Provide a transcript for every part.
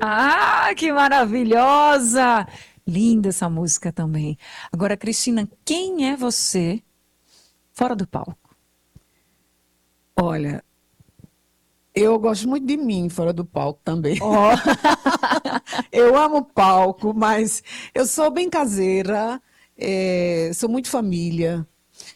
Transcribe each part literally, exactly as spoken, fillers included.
Ah, que maravilhosa! Linda essa música também. Agora, Cristina, quem é você fora do palco? Olha, eu gosto muito de mim fora do palco também. Oh, Eu amo palco, mas eu sou bem caseira, eh, sou muito família.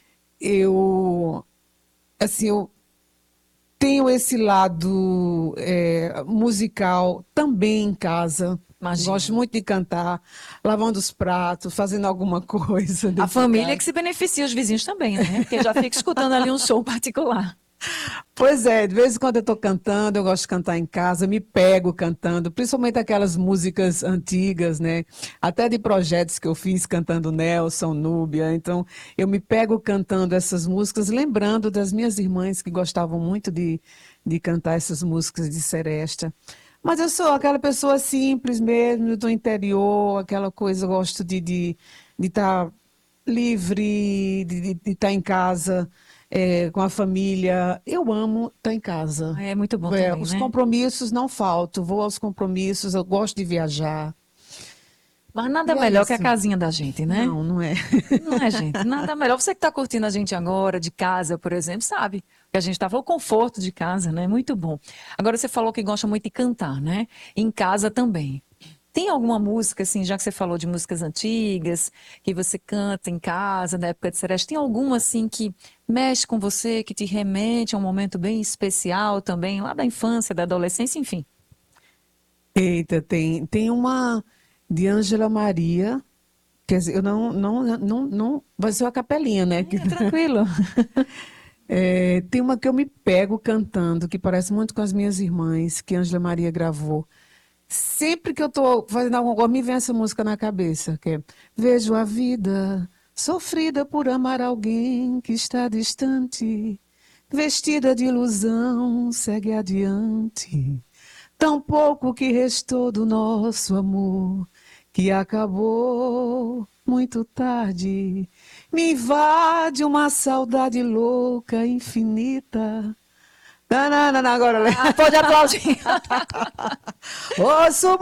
Eu, assim, eu tenho esse lado eh, musical também em casa. Gosto imagino. muito de cantar, lavando os pratos, fazendo alguma coisa A dentro de família que casa. se beneficia, os vizinhos também, né? Porque já fica escutando ali um show particular. Pois é, de vez em quando eu estou cantando, eu gosto de cantar em casa, me pego cantando, principalmente aquelas músicas antigas, né? Até de projetos que eu fiz cantando Nelson, Núbia. Então, eu me pego cantando essas músicas, lembrando das minhas irmãs que gostavam muito de, de cantar essas músicas de seresta. Mas eu sou aquela pessoa simples mesmo, do interior, aquela coisa, eu gosto de de de estar livre, de estar em casa, é, com a família. Eu amo estar em casa. É muito bom É, também, os né? compromissos não faltam, vou aos compromissos, eu gosto de viajar. Mas nada E é melhor que a isso. casinha da gente, né? Não, não é. Não é, gente? Nada melhor. Você que está curtindo a gente agora, de casa, por exemplo, sabe que a gente estava o conforto de casa, né? Muito bom. Agora você falou que gosta muito de cantar, né? Em casa também. Tem alguma música, assim, já que você falou de músicas antigas, que você canta em casa, na época de Seresta, tem alguma, assim, que mexe com você, que te remete a um momento bem especial também, lá da infância, da adolescência, enfim? Eita, tem, tem uma de Ângela Maria, quer dizer, eu não, não, não, não, vai ser uma capelinha, né? É, tranquilo. É, tem uma que eu me pego cantando, que parece muito com as minhas irmãs, que Ângela Maria gravou. Sempre que eu estou fazendo alguma coisa, me vem essa música na cabeça, que é Vejo a vida sofrida por amar alguém que está distante, vestida de ilusão, segue adiante. Tão pouco que restou do nosso amor, que acabou muito tarde. Me invade uma saudade louca, infinita. Nananana, agora, Ah, pode aplaudir. ouço